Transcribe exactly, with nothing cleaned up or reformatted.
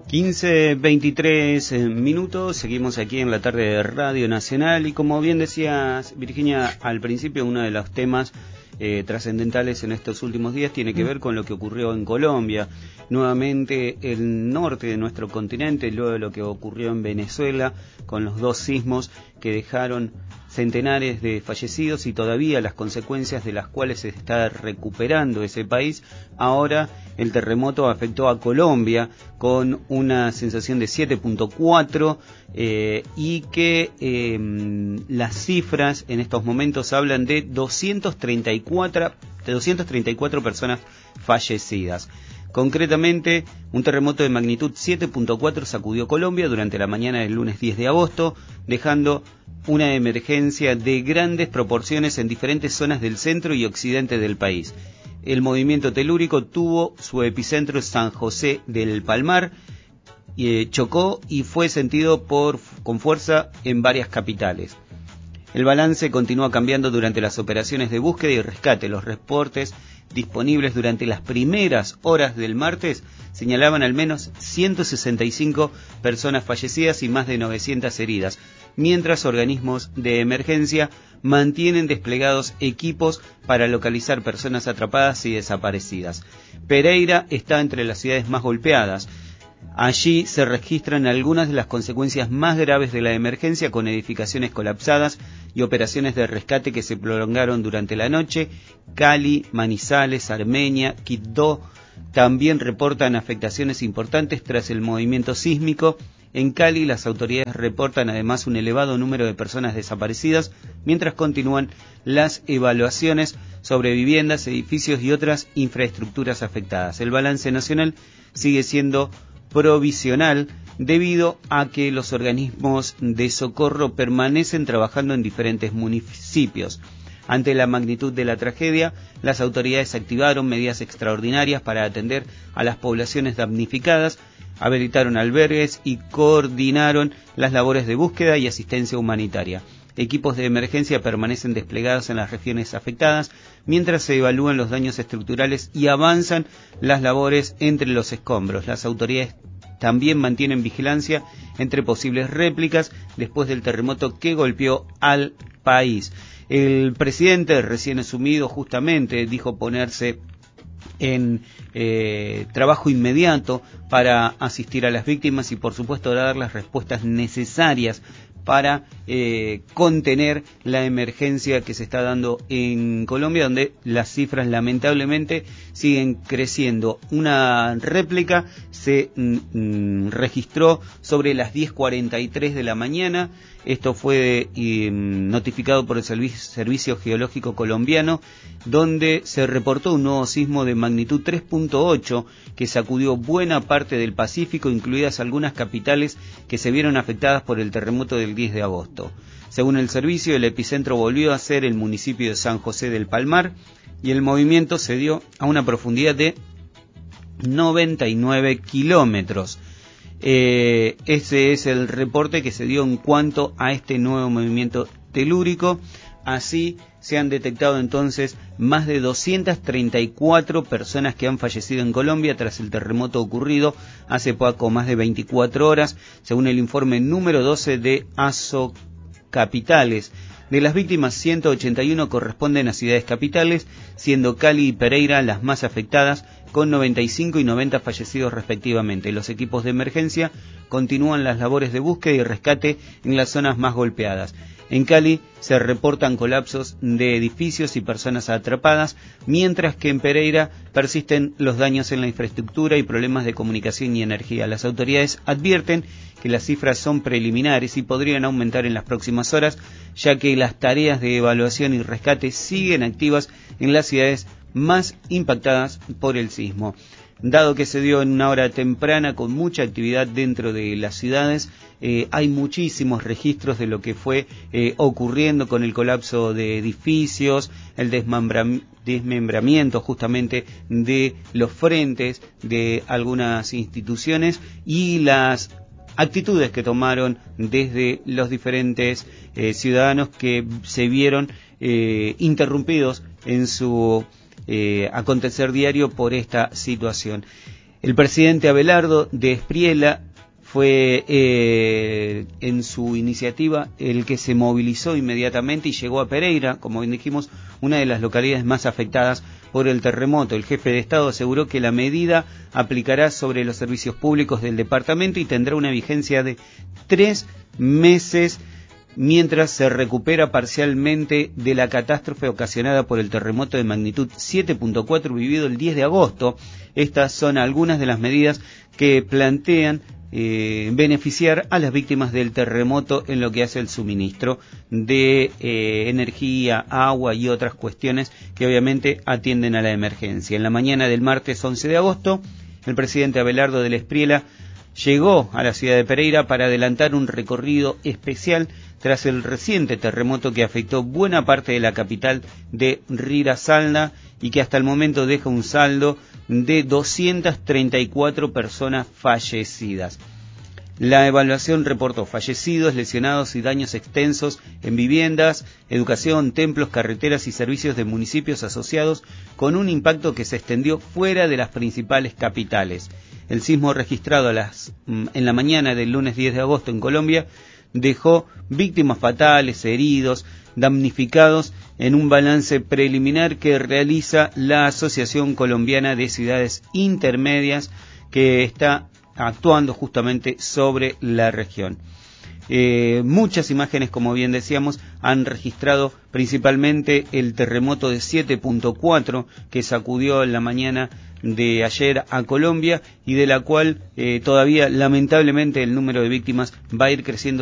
quince veintitrés minutos, seguimos aquí en la tarde de Radio Nacional y como bien decías, Virginia, al principio uno de los temas eh, trascendentales en estos últimos días tiene que ver con lo que ocurrió en Colombia. Nuevamente el norte de nuestro continente, luego de lo que ocurrió en Venezuela, con los dos sismos que dejaron centenares de fallecidos y todavía las consecuencias de las cuales se está recuperando ese país. Ahora el terremoto afectó a Colombia con una sensación de siete punto cuatro eh, y que eh, las cifras en estos momentos hablan de doscientas treinta y cuatro, de doscientas treinta y cuatro personas fallecidas. Concretamente, un terremoto de magnitud siete punto cuatro sacudió Colombia durante la mañana del lunes diez de agosto, dejando una emergencia de grandes proporciones en diferentes zonas del centro y occidente del país. El movimiento telúrico tuvo su epicentro en San José del Palmar, eh, chocó y fue sentido por, con fuerza en varias capitales. El balance continúa cambiando durante las operaciones de búsqueda y rescate. Los reportes disponibles durante las primeras horas del martes señalaban al menos ciento sesenta y cinco personas fallecidas y más de novecientas heridas, mientras organismos de emergencia mantienen desplegados equipos para localizar personas atrapadas y desaparecidas. Pereira está entre las ciudades más golpeadas. Allí se registran algunas de las consecuencias más graves de la emergencia, con edificaciones colapsadas y operaciones de rescate que se prolongaron durante la noche. Cali, Manizales, Armenia, Quibdó también reportan afectaciones importantes tras el movimiento sísmico. En Cali, las autoridades reportan además un elevado número de personas desaparecidas, mientras continúan las evaluaciones sobre viviendas, edificios y otras infraestructuras afectadas. El balance nacional sigue siendo provisional debido a que los organismos de socorro permanecen trabajando en diferentes municipios. Ante la magnitud de la tragedia, las autoridades activaron medidas extraordinarias para atender a las poblaciones damnificadas, habilitaron albergues y coordinaron las labores de búsqueda y asistencia humanitaria. Equipos de emergencia permanecen desplegados en las regiones afectadas, mientras se evalúan los daños estructurales y avanzan las labores entre los escombros. Las autoridades también mantienen vigilancia entre posibles réplicas después del terremoto que golpeó al país. El presidente recién asumido justamente dijo ponerse en eh, trabajo inmediato para asistir a las víctimas y por supuesto dar las respuestas necesarias para eh, contener la emergencia que se está dando en Colombia, donde las cifras lamentablemente siguen creciendo. Una réplica se mm, registró sobre las diez cuarenta y tres de la mañana. Esto fue eh, notificado por el Servicio, Servicio Geológico Colombiano, donde se reportó un nuevo sismo de magnitud tres punto ocho que sacudió buena parte del Pacífico, incluidas algunas capitales que se vieron afectadas por el terremoto del diez de agosto. Según el servicio, el epicentro volvió a ser el municipio de San José del Palmar y el movimiento se dio a una profundidad de noventa y nueve kilómetros. Eh, ese es el reporte que se dio en cuanto a este nuevo movimiento telúrico. Así se han detectado entonces más de doscientas treinta y cuatro personas que han fallecido en Colombia tras el terremoto ocurrido hace poco más de veinticuatro horas, según el informe número doce de Asocapitales. De las víctimas, ciento ochenta y uno corresponden a ciudades capitales, siendo Cali y Pereira las más afectadas, con noventa y cinco y noventa fallecidos respectivamente. Los equipos de emergencia continúan las labores de búsqueda y rescate en las zonas más golpeadas. En Cali se reportan colapsos de edificios y personas atrapadas, mientras que en Pereira persisten los daños en la infraestructura y problemas de comunicación y energía. Las autoridades advierten que las cifras son preliminares y podrían aumentar en las próximas horas, ya que las tareas de evaluación y rescate siguen activas en las ciudades más impactadas por el sismo. Dado que se dio en una hora temprana con mucha actividad dentro de las ciudades, eh, hay muchísimos registros de lo que fue eh, ocurriendo con el colapso de edificios, el desmembram- desmembramiento justamente de los frentes de algunas instituciones y las actitudes que tomaron desde los diferentes eh, ciudadanos que se vieron eh, interrumpidos en su Eh, acontecer diario por esta situación. El presidente Abelardo de Espriella fue eh, en su iniciativa el que se movilizó inmediatamente y llegó a Pereira, como bien dijimos, una de las localidades más afectadas por el terremoto. El jefe de Estado aseguró que la medida aplicará sobre los servicios públicos del departamento y tendrá una vigencia de tres meses mientras se recupera parcialmente de la catástrofe ocasionada por el terremoto de magnitud siete punto cuatro vivido el diez de agosto. Estas son algunas de las medidas que plantean eh, beneficiar a las víctimas del terremoto en lo que hace el suministro de eh, energía, agua y otras cuestiones que obviamente atienden a la emergencia. En la mañana del martes once de agosto, el presidente Abelardo de Espriella llegó a la ciudad de Pereira para adelantar un recorrido especial tras el reciente terremoto que afectó buena parte de la capital de Rirazalda y que hasta el momento deja un saldo de doscientas treinta y cuatro personas fallecidas. La evaluación reportó fallecidos, lesionados y daños extensos en viviendas, educación, templos, carreteras y servicios de municipios asociados, con un impacto que se extendió fuera de las principales capitales. El sismo registrado a las, en la mañana del lunes diez de agosto en Colombia dejó víctimas fatales, heridos, damnificados en un balance preliminar que realiza la Asociación Colombiana de Ciudades Intermedias, que está actuando justamente sobre la región. Eh, muchas imágenes, como bien decíamos, han registrado principalmente el terremoto de siete punto cuatro que sacudió en la mañana de ayer a Colombia y de la cual eh, todavía lamentablemente el número de víctimas va a ir creciendo